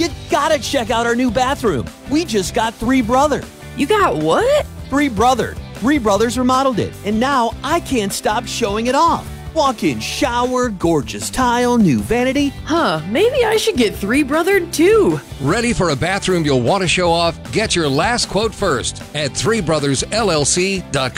You gotta check out our new bathroom. We just got Three Brother. You got what? Three Brother. Three Brothers remodeled it, and now I can't stop showing it off. Walk-in shower, gorgeous tile, new vanity. Maybe I should get Three Brothered too. Ready for a bathroom you'll want to show off? Get your last quote first at threebrothersllc.com.